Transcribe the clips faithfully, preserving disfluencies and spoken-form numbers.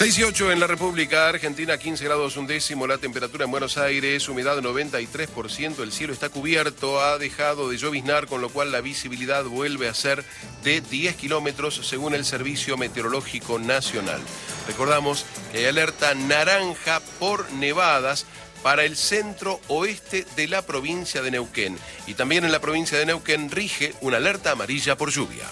seis y ocho en la República Argentina, quince grados un décimo la temperatura en Buenos Aires, humedad noventa y tres por ciento, el cielo está cubierto, ha dejado de lloviznar, con lo cual la visibilidad vuelve a ser de diez kilómetros según el Servicio Meteorológico Nacional. Recordamos que hay alerta naranja por nevadas para el centro oeste de la provincia de Neuquén. Y también en la provincia de Neuquén rige una alerta amarilla por lluvia.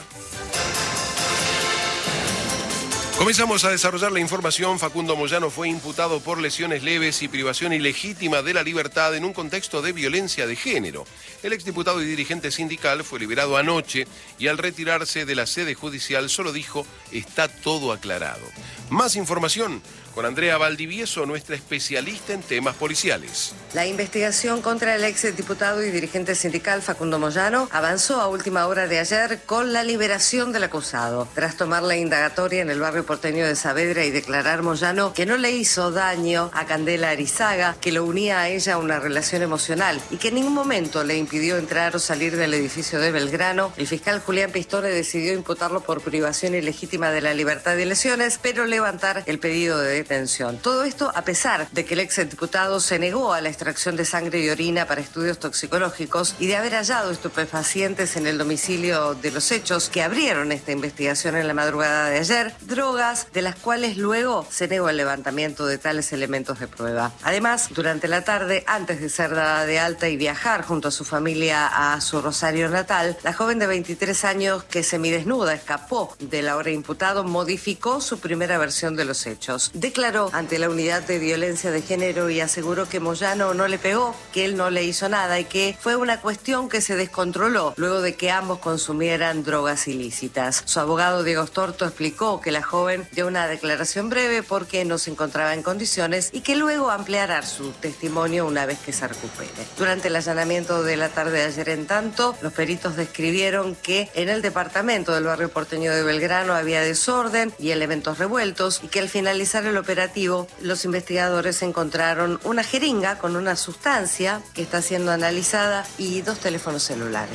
Comenzamos a desarrollar la información. Facundo Moyano fue imputado por lesiones leves y privación ilegítima de la libertad en un contexto de violencia de género. El exdiputado y dirigente sindical fue liberado anoche y al retirarse de la sede judicial solo dijo: está todo aclarado. Más información con Andrea Valdivieso, nuestra especialista en temas policiales. La investigación contra el exdiputado y dirigente sindical Facundo Moyano avanzó a última hora de ayer con la liberación del acusado. Tras tomar la indagatoria en el barrio porteño de Saavedra y declarar Moyano que no le hizo daño a Candela Arizaga, que lo unía a ella a una relación emocional y que en ningún momento le impidió entrar o salir del edificio de Belgrano, el fiscal Julián Pistone decidió imputarlo por privación ilegítima de la libertad y lesiones, pero levantar el pedido de detención. Todo esto a pesar de que el exdiputado se negó a la extracción de sangre y orina para estudios toxicológicos y de haber hallado estupefacientes en el domicilio de los hechos que abrieron esta investigación en la madrugada de ayer, drogas de las cuales luego se negó el levantamiento de tales elementos de prueba. Además, durante la tarde, antes de ser dada de alta y viajar junto a su familia a su Rosario natal, la joven de veintitrés años que semidesnuda escapó del ahora imputado modificó su primera versión de los hechos. Declaró ante la unidad de violencia de género y aseguró que Moyano no le pegó, que él no le hizo nada y que fue una cuestión que se descontroló luego de que ambos consumieran drogas ilícitas. Su abogado Diego Storto explicó que la joven dio una declaración breve porque no se encontraba en condiciones y que luego ampliará su testimonio una vez que se recupere. Durante el allanamiento de la tarde de ayer, en tanto, los peritos describieron que en el departamento del barrio porteño de Belgrano había desorden y elementos revueltos y que al finalizar el operativo, los investigadores encontraron una jeringa con una sustancia que está siendo analizada y dos teléfonos celulares.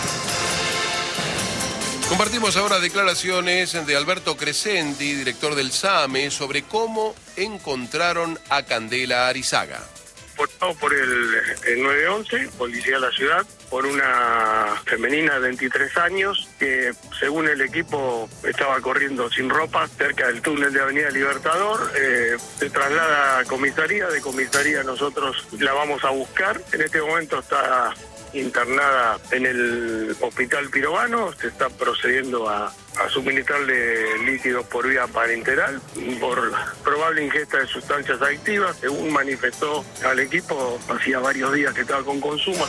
Compartimos ahora declaraciones de Alberto Crescenti, director del SAME, sobre cómo encontraron a Candela Arizaga. Portado por el, el nueve once, Policía de la Ciudad, por una femenina de veintitrés años que, según el equipo, estaba corriendo sin ropa cerca del túnel de Avenida Libertador. Eh, se traslada a comisaría, de comisaría nosotros la vamos a buscar. En este momento está internada en el Hospital Pirovano, se está procediendo a, a suministrarle líquidos por vía parenteral por probable ingesta de sustancias adictivas. Según manifestó al equipo, hacía varios días que estaba con consumo.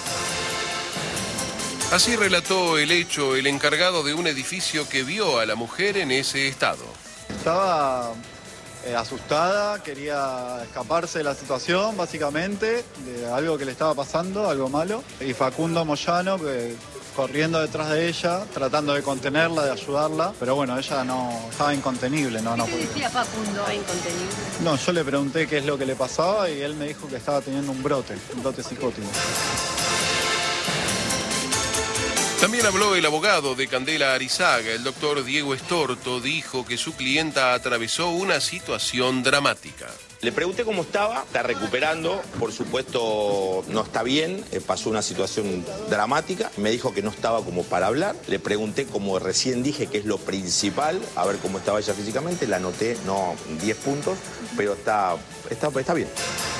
Así relató el hecho el encargado de un edificio que vio a la mujer en ese estado. Estaba eh, asustada, quería escaparse de la situación, básicamente, de algo que le estaba pasando, algo malo. Y Facundo Moyano, que corriendo detrás de ella, tratando de contenerla, de ayudarla, pero bueno, ella no estaba incontenible. No, no ¿Qué te decía Facundo? Incontenible. No, yo le pregunté qué es lo que le pasaba y él me dijo que estaba teniendo un brote, un brote psicótico. También habló el abogado de Candela Arizaga, el doctor Diego Storto, dijo que su clienta atravesó una situación dramática. Le pregunté cómo estaba, está recuperando, por supuesto no está bien, eh, pasó una situación dramática, me dijo que no estaba como para hablar, le pregunté, como recién dije, qué es lo principal, a ver cómo estaba ella físicamente, la anoté, no diez puntos, pero está, está, está bien.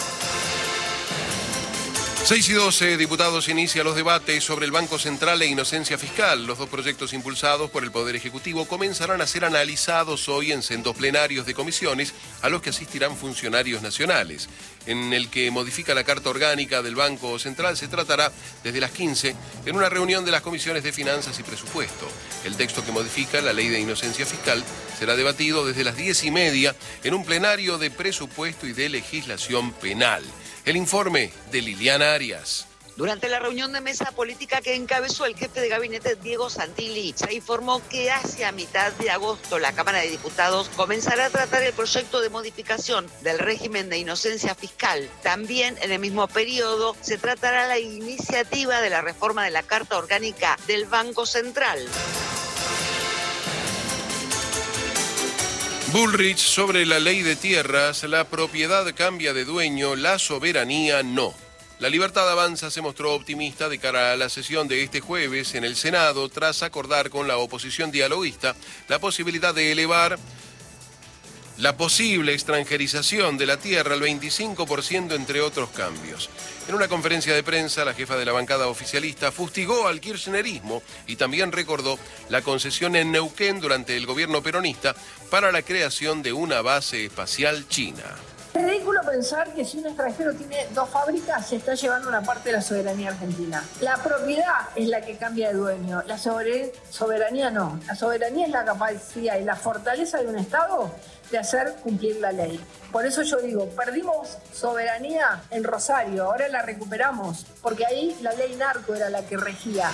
seis y doce, diputados inicia los debates sobre el Banco Central e inocencia fiscal. Los dos proyectos impulsados por el Poder Ejecutivo comenzarán a ser analizados hoy en sendos plenarios de comisiones a los que asistirán funcionarios nacionales. En el que modifica la Carta Orgánica del Banco Central se tratará desde las quince en una reunión de las comisiones de Finanzas y Presupuesto. El texto que modifica la Ley de Inocencia Fiscal será debatido desde las diez y media en un plenario de Presupuesto y de Legislación Penal. El informe de Liliana Arias. Durante la reunión de mesa política que encabezó el jefe de gabinete Diego Santilli, se informó que hacia mitad de agosto la Cámara de Diputados comenzará a tratar el proyecto de modificación del régimen de inocencia fiscal. También en el mismo periodo se tratará la iniciativa de la reforma de la Carta Orgánica del Banco Central. Bullrich sobre la ley de tierras, la propiedad cambia de dueño, la soberanía no. La Libertad Avanza se mostró optimista de cara a la sesión de este jueves en el Senado tras acordar con la oposición dialoguista la posibilidad de elevar la posible extranjerización de la tierra al veinticinco por ciento, entre otros cambios. En una conferencia de prensa, la jefa de la bancada oficialista fustigó al kirchnerismo y también recordó la concesión en Neuquén durante el gobierno peronista para la creación de una base espacial china. Es ridículo pensar que si un extranjero tiene dos fábricas, se está llevando una parte de la soberanía argentina. La propiedad es la que cambia de dueño, la soberanía no. La soberanía es la capacidad y la fortaleza de un Estado de hacer cumplir la ley. Por eso yo digo, perdimos soberanía en Rosario, ahora la recuperamos, porque ahí la ley narco era la que regía.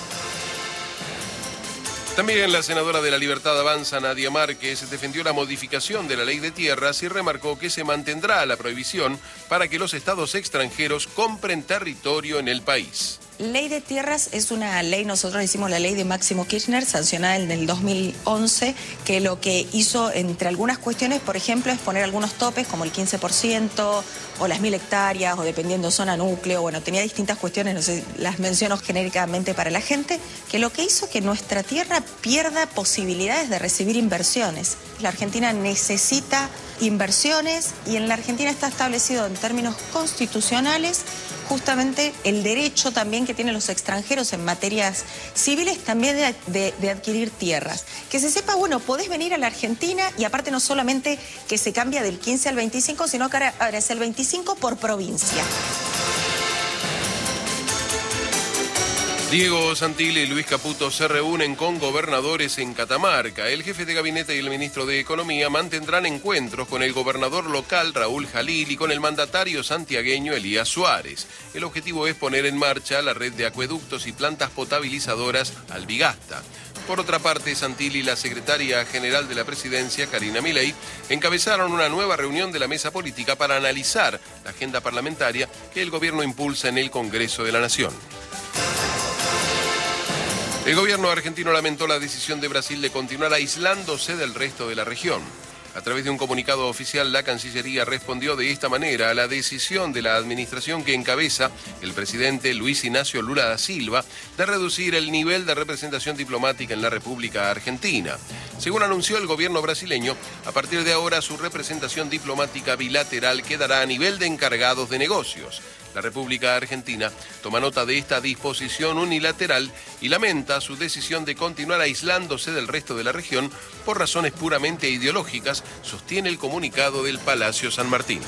También la senadora de la Libertad Avanza, Nadia Márquez, defendió la modificación de la ley de tierras y remarcó que se mantendrá la prohibición para que los estados extranjeros compren territorio en el país. Ley de tierras es una ley, nosotros hicimos la ley de Máximo Kirchner, sancionada en el dos mil once, que lo que hizo, entre algunas cuestiones, por ejemplo, es poner algunos topes, como el quince por ciento, o las mil hectáreas, o dependiendo zona núcleo, bueno, tenía distintas cuestiones, no sé, las menciono genéricamente para la gente, que lo que hizo que nuestra tierra pierda posibilidades de recibir inversiones. La Argentina necesita inversiones y en la Argentina está establecido en términos constitucionales justamente el derecho también que tienen los extranjeros en materias civiles también de, de, de adquirir tierras. Que se sepa, bueno, podés venir a la Argentina y aparte no solamente que se cambia del quince al veinticinco, sino que ahora es el veinticinco por provincia. Diego Santilli y Luis Caputo se reúnen con gobernadores en Catamarca. El jefe de gabinete y el ministro de Economía mantendrán encuentros con el gobernador local Raúl Jalil y con el mandatario santiagueño Elías Suárez. El objetivo es poner en marcha la red de acueductos y plantas potabilizadoras Albigasta. Por otra parte, Santilli y la secretaria general de la presidencia, Karina Milei, encabezaron una nueva reunión de la mesa política para analizar la agenda parlamentaria que el gobierno impulsa en el Congreso de la Nación. El gobierno argentino lamentó la decisión de Brasil de continuar aislándose del resto de la región. A través de un comunicado oficial, la Cancillería respondió de esta manera a la decisión de la administración que encabeza el presidente Luis Ignacio Lula da Silva de reducir el nivel de representación diplomática en la República Argentina. Según anunció el gobierno brasileño, a partir de ahora su representación diplomática bilateral quedará a nivel de encargados de negocios. La República Argentina toma nota de esta disposición unilateral y lamenta su decisión de continuar aislándose del resto de la región por razones puramente ideológicas, sostiene el comunicado del Palacio San Martín.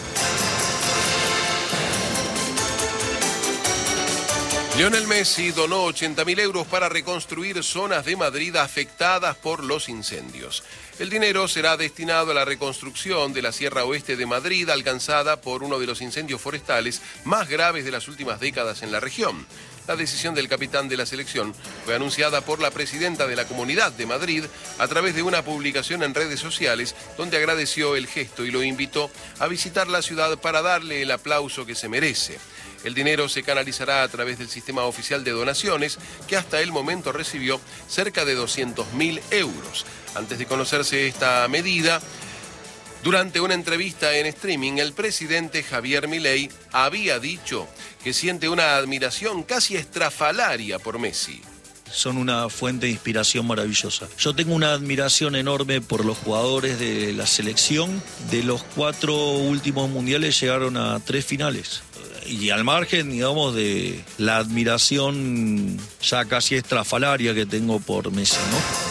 Lionel Messi donó ochenta mil euros para reconstruir zonas de Madrid afectadas por los incendios. El dinero será destinado a la reconstrucción de la Sierra Oeste de Madrid, alcanzada por uno de los incendios forestales más graves de las últimas décadas en la región. La decisión del capitán de la selección fue anunciada por la presidenta de la Comunidad de Madrid a través de una publicación en redes sociales donde agradeció el gesto y lo invitó a visitar la ciudad para darle el aplauso que se merece. El dinero se canalizará a través del sistema oficial de donaciones, que hasta el momento recibió cerca de doscientos mil euros. Antes de conocerse esta medida, durante una entrevista en streaming, el presidente Javier Milei había dicho que siente una admiración casi estrafalaria por Messi. Son una fuente de inspiración maravillosa. Yo tengo una admiración enorme por los jugadores de la selección. De los cuatro últimos mundiales llegaron a tres finales. Y al margen, digamos, de la admiración ya casi estrafalaria que tengo por Messi, ¿no?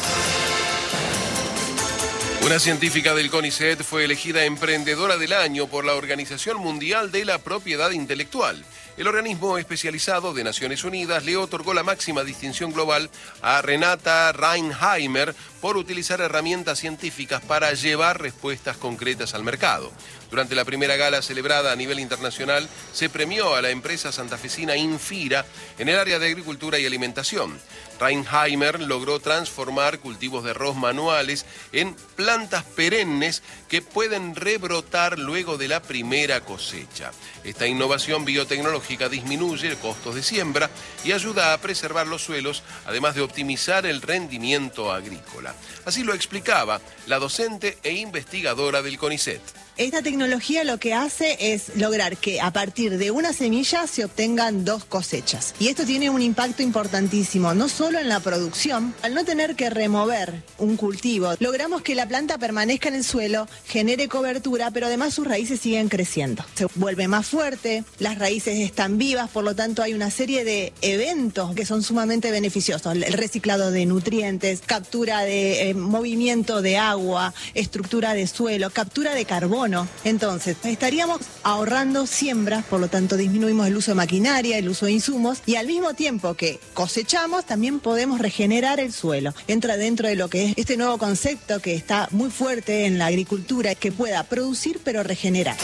Una científica del CONICET fue elegida emprendedora del año por la Organización Mundial de la Propiedad Intelectual. El organismo especializado de Naciones Unidas le otorgó la máxima distinción global a Renata Reinheimer por utilizar herramientas científicas para llevar respuestas concretas al mercado. Durante la primera gala celebrada a nivel internacional, se premió a la empresa santafesina Infira en el área de agricultura y alimentación. Reinheimer logró transformar cultivos de arroz manuales en plantas perennes que pueden rebrotar luego de la primera cosecha. Esta innovación biotecnológica disminuye costos de siembra y ayuda a preservar los suelos, además de optimizar el rendimiento agrícola. aula. Así lo explicaba la docente e investigadora del CONICET. Esta tecnología lo que hace es lograr que a partir de una semilla se obtengan dos cosechas. Y esto tiene un impacto importantísimo, no solo en la producción. Al no tener que remover un cultivo, logramos que la planta permanezca en el suelo, genere cobertura, pero además sus raíces siguen creciendo. Se vuelve más fuerte, las raíces están vivas, por lo tanto hay una serie de eventos que son sumamente beneficiosos. El reciclado de nutrientes, captura de eh, movimiento de agua, estructura de suelo, captura de carbono. Entonces, estaríamos ahorrando siembras, por lo tanto disminuimos el uso de maquinaria, el uso de insumos, y al mismo tiempo que cosechamos, también podemos regenerar el suelo. Entra dentro de lo que es este nuevo concepto que está muy fuerte en la agricultura, que pueda producir pero regenerar.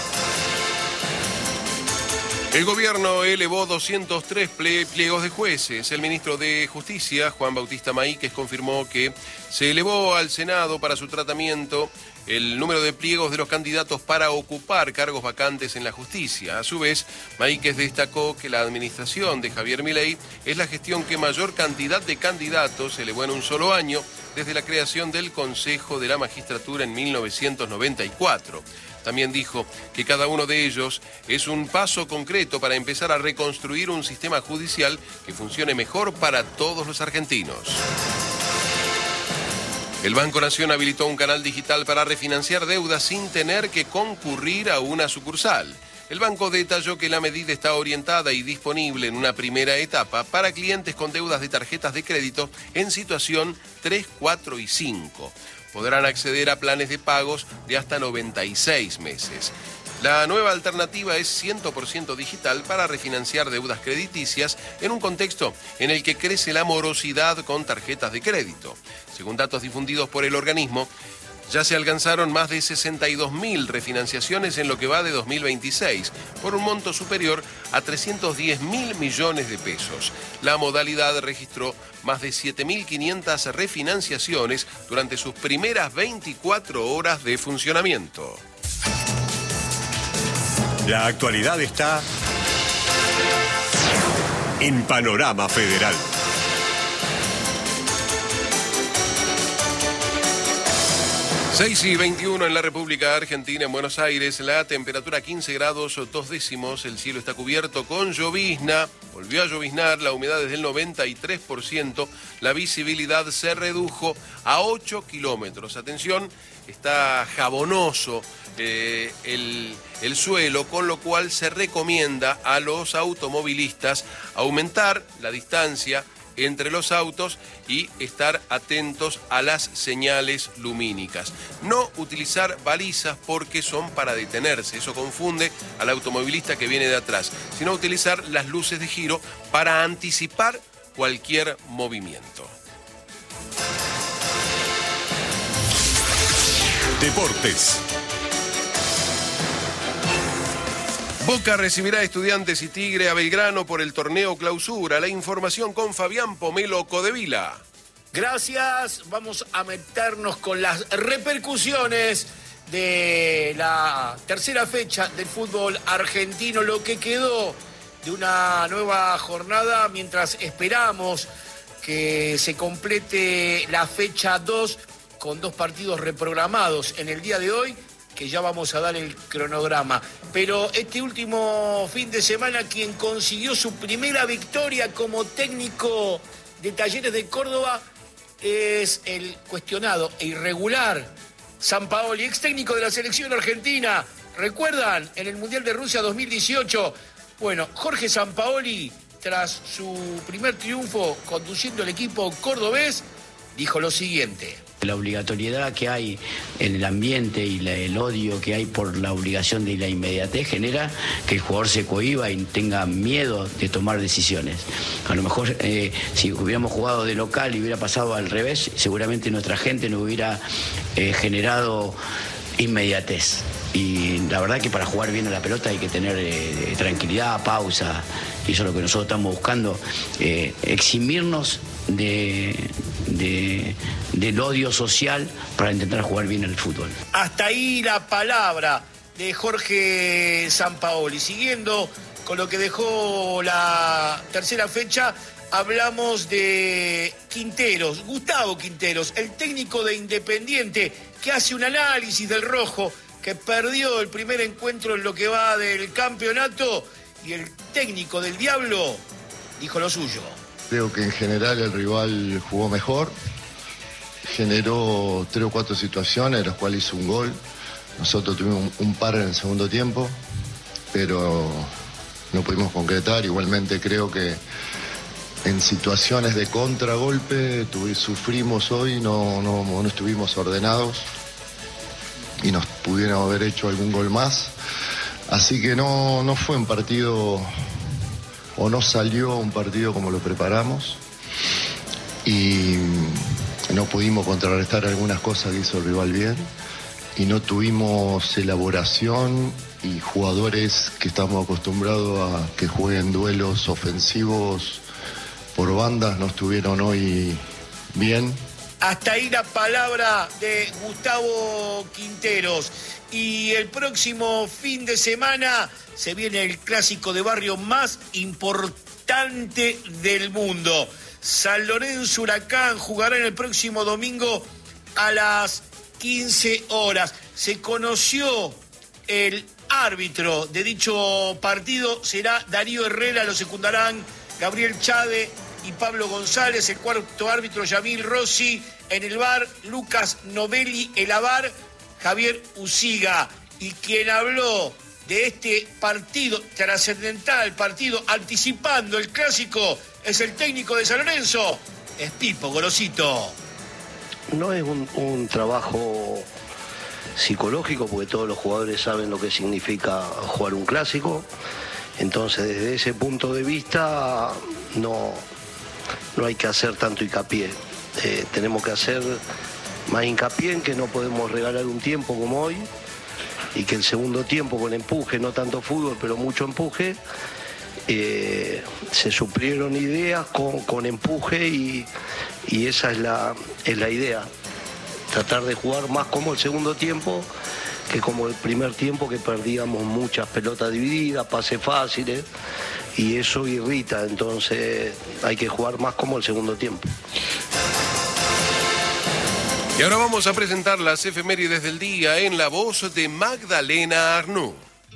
El gobierno elevó doscientos tres pliegos de jueces. El ministro de Justicia, Juan Bautista Maíquez, confirmó que se elevó al Senado para su tratamiento el número de pliegos de los candidatos para ocupar cargos vacantes en la justicia. A su vez, Maíquez destacó que la administración de Javier Milei es la gestión que mayor cantidad de candidatos elevó en un solo año desde la creación del Consejo de la Magistratura en mil novecientos noventa y cuatro. También dijo que cada uno de ellos es un paso concreto para empezar a reconstruir un sistema judicial que funcione mejor para todos los argentinos. El Banco Nación habilitó un canal digital para refinanciar deudas sin tener que concurrir a una sucursal. El banco detalló que la medida está orientada y disponible en una primera etapa para clientes con deudas de tarjetas de crédito en situación tres, cuatro y cinco. Podrán acceder a planes de pagos de hasta noventa y seis meses. La nueva alternativa es cien por ciento digital para refinanciar deudas crediticias en un contexto en el que crece la morosidad con tarjetas de crédito. Según datos difundidos por el organismo, ya se alcanzaron más de sesenta y dos mil refinanciaciones en lo que va de dos mil veintiséis, por un monto superior a trescientos diez mil millones de pesos. La modalidad registró más de siete mil quinientas refinanciaciones durante sus primeras veinticuatro horas de funcionamiento. La actualidad está en Panorama Federal. seis y veintiuno en la República Argentina, en Buenos Aires, la temperatura quince grados dos décimos, el cielo está cubierto con llovizna, volvió a lloviznar, la humedad es del noventa y tres por ciento, la visibilidad se redujo a ocho kilómetros. Atención, está jabonoso eh, el, el suelo, con lo cual se recomienda a los automovilistas aumentar la distancia entre los autos y estar atentos a las señales lumínicas. No utilizar balizas porque son para detenerse, eso confunde al automovilista que viene de atrás, sino utilizar las luces de giro para anticipar cualquier movimiento. Deportes. Boca recibirá a Estudiantes y Tigre a Belgrano por el torneo Clausura. La información con Fabián Pomelo Codevila. Gracias. Vamos a meternos con las repercusiones de la tercera fecha del fútbol argentino, lo que quedó de una nueva jornada mientras esperamos que se complete la fecha dos con dos partidos reprogramados en el día de hoy, que ya vamos a dar el cronograma. Pero este último fin de semana, quien consiguió su primera victoria como técnico de Talleres de Córdoba es el cuestionado e irregular Sampaoli, ex técnico de la selección argentina. ¿Recuerdan? En el Mundial de Rusia dos mil dieciocho. Bueno, Jorge Sampaoli, tras su primer triunfo conduciendo el equipo cordobés, dijo lo siguiente. La obligatoriedad que hay en el ambiente y la, el odio que hay por la obligación de la inmediatez genera que el jugador se cohíba y tenga miedo de tomar decisiones. A lo mejor eh, si hubiéramos jugado de local y hubiera pasado al revés, seguramente nuestra gente no hubiera eh, generado inmediatez. Y la verdad que para jugar bien a la pelota hay que tener eh, tranquilidad, pausa, y eso es lo que nosotros estamos buscando, eh, eximirnos de, de, del odio social para intentar jugar bien al fútbol. Hasta ahí la palabra de Jorge Sampaoli. Siguiendo con lo que dejó la tercera fecha, hablamos de Quinteros, Gustavo Quinteros, el técnico de Independiente, que hace un análisis del Rojo, que perdió el primer encuentro en lo que va del campeonato, y el técnico del Diablo dijo lo suyo. Creo que en general el rival jugó mejor, generó tres o cuatro situaciones, de las cuales hizo un gol. Nosotros tuvimos un par en el segundo tiempo, pero no pudimos concretar. Igualmente creo que en situaciones de contragolpe tuvi, sufrimos hoy, no, no, no estuvimos ordenados y nos pudieron haber hecho algún gol más. Así que no, no fue un partido, o no salió un partido como lo preparamos, y no pudimos contrarrestar algunas cosas que hizo el rival bien, y no tuvimos elaboración y jugadores que estamos acostumbrados a que jueguen duelos ofensivos por bandas no estuvieron hoy bien. Hasta ahí la palabra de Gustavo Quinteros. Y el próximo fin de semana se viene el clásico de barrio más importante del mundo. San Lorenzo Huracán jugará en el próximo domingo a las quince horas. Se conoció el árbitro de dicho partido, será Darío Herrera, lo secundarán Gabriel Chade y Pablo González, el cuarto árbitro Yamil Rossi, en el V A R Lucas Novelli, el A V A R Javier Usiga. Y quien habló de este partido trascendental, partido anticipando el clásico, es el técnico de San Lorenzo, es Pipo Gorosito. No es un, un trabajo psicológico, porque todos los jugadores saben lo que significa jugar un clásico. Entonces, desde ese punto de vista, no, no hay que hacer tanto hincapié. Eh, tenemos que hacer más hincapié en que no podemos regalar un tiempo como hoy, y que el segundo tiempo con empuje, no tanto fútbol, pero mucho empuje, eh, se suplieron ideas con, con empuje, y, y esa es la, es la idea. Tratar de jugar más como el segundo tiempo que como el primer tiempo, que perdíamos muchas pelotas divididas, pases fáciles, y eso irrita. Entonces hay que jugar más como el segundo tiempo. Y ahora vamos a presentar las efemérides del día en la voz de Magdalena Arnú.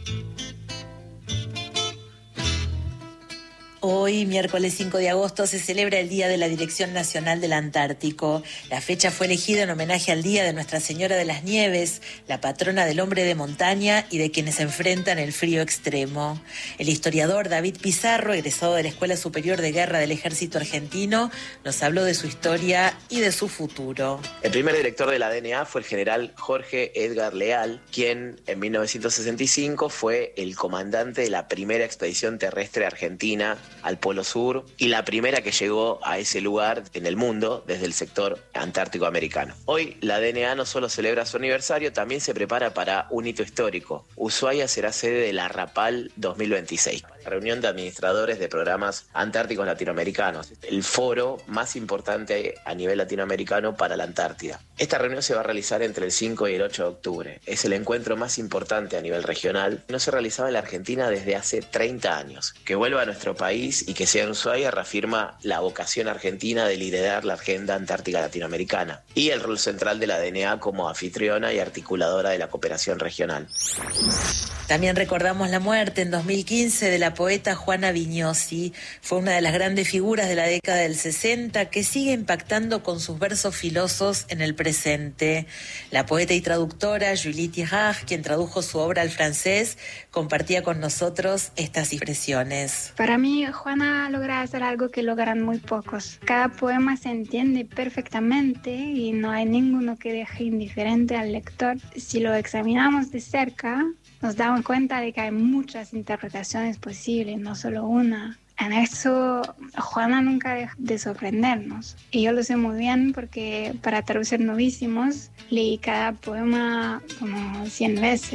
Hoy, miércoles cinco de agosto, se celebra el Día de la Dirección Nacional del Antártico. La fecha fue elegida en homenaje al Día de Nuestra Señora de las Nieves, la patrona del hombre de montaña y de quienes enfrentan el frío extremo. El historiador David Pizarro, egresado de la Escuela Superior de Guerra del Ejército Argentino, nos habló de su historia y de su futuro. El primer director de la D N A fue el general Jorge Edgar Leal, quien en mil novecientos sesenta y cinco fue el comandante de la primera expedición terrestre argentina al Polo Sur, y la primera que llegó a ese lugar en el mundo desde el sector antártico americano. Hoy la D N A no solo celebra su aniversario, también se prepara para un hito histórico. Ushuaia será sede de la RAPAL dos mil veintiséis, la reunión de administradores de programas antárticos latinoamericanos, el foro más importante a nivel latinoamericano para la Antártida. Esta reunión se va a realizar entre el cinco y el ocho de octubre. Es el encuentro más importante a nivel regional. No se realizaba en la Argentina desde hace treinta años. Que vuelva a nuestro país y que sea en Ushuaia reafirma la vocación argentina de liderar la agenda antártica latinoamericana y el rol central de la D N A como anfitriona y articuladora de la cooperación regional. También recordamos la muerte en dos mil quince de la poeta Juana Vignosi. Fue una de las grandes figuras de la década del sesenta que sigue impactando con sus versos filosos en el presente. La poeta y traductora Julie Tirard, quien tradujo su obra al francés, compartía con nosotros estas impresiones. Para mí, Juana logra hacer algo que logran muy pocos. Cada poema se entiende perfectamente y no hay ninguno que deje indiferente al lector. Si lo examinamos de cerca, nos damos cuenta de que hay muchas interpretaciones posibles, no solo una. En eso, Juana nunca deja de sorprendernos. Y yo lo sé muy bien porque para traducir Novísimos leí cada poema como cien veces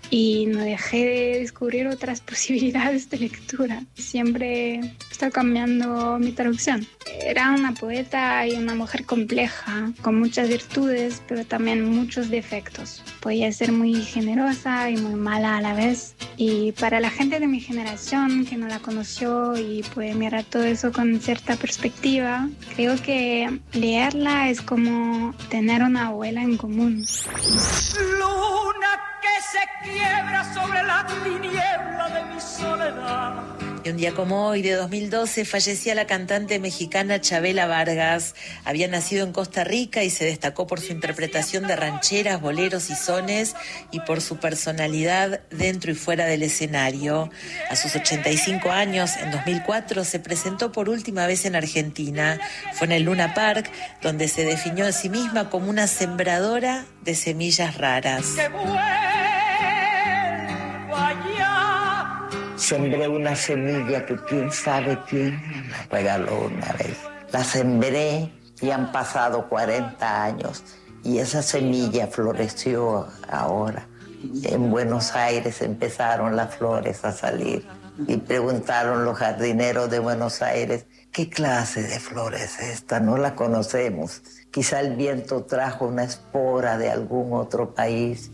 y no dejé de descubrir otras posibilidades de lectura. Siempre estoy cambiando mi traducción. Era una poeta y una mujer compleja, con muchas virtudes, pero también muchos defectos. Podía ser muy generosa y muy mala a la vez. Y para la gente de mi generación que no la conoció y puede mirar todo eso con cierta perspectiva, creo que leerla es como tener una abuela en común. Luna que se quiebra sobre la tiniebla de mi soledad. Y un día como hoy, de dos mil doce, fallecía la cantante mexicana Chabela Vargas. Había nacido en Costa Rica y se destacó por su interpretación de rancheras, boleros y sones y por su personalidad dentro y fuera del escenario. A sus ochenta y cinco años, en dos mil cuatro, se presentó por última vez en Argentina. Fue en el Luna Park, donde se definió a sí misma como una sembradora de semillas raras. Sembré una semilla que quién sabe quién me regaló una vez. La sembré y han pasado cuarenta años y esa semilla floreció ahora. En Buenos Aires empezaron las flores a salir y preguntaron los jardineros de Buenos Aires, ¿qué clase de flor es esta? No la conocemos. Quizá el viento trajo una espora de algún otro país